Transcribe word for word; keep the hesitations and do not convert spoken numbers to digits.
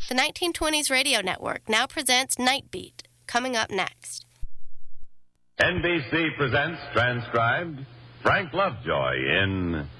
The nineteen twenties Radio Network now presents Night Beat, coming up next. N B C presents, transcribed, Frank Lovejoy in